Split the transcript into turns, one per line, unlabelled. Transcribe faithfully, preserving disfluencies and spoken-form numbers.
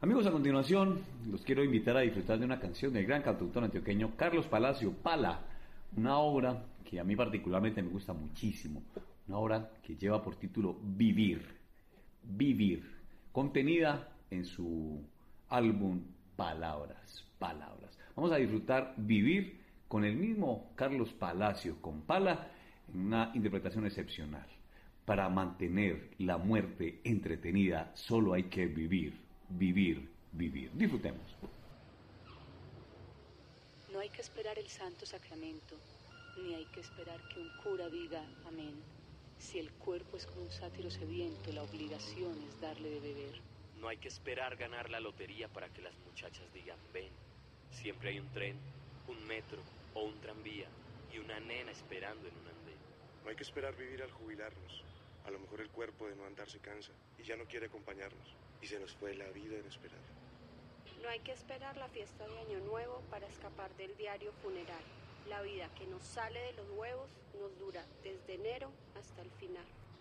Amigos, a continuación los quiero invitar a disfrutar de una canción del gran cantautor antioqueño Carlos Palacio, Pala, una obra que a mí particularmente me gusta muchísimo, una obra que lleva por título Vivir, Vivir, contenida en su álbum Palabras, Palabras. Vamos a disfrutar Vivir con el mismo Carlos Palacio, con Pala, en una interpretación excepcional. Para mantener la muerte entretenida solo hay que vivir, vivir, vivir. Disfrutemos.
No hay que esperar el santo sacramento, ni hay que esperar que un cura diga amén. Si el cuerpo es como un sátiro sediento, la obligación es darle de beber.
No hay que esperar ganar la lotería para que las muchachas digan ven. Siempre hay un tren, un metro o un tranvía y una nena esperando en un andén.
No hay que esperar vivir al jubilarnos. A lo mejor el cuerpo de no andar se cansa y ya no quiere acompañarnos. Y se nos fue la vida en esperar.
No hay que esperar la fiesta de Año Nuevo para escapar del diario funeral. La vida que nos sale de los huevos nos dura desde enero hasta el final.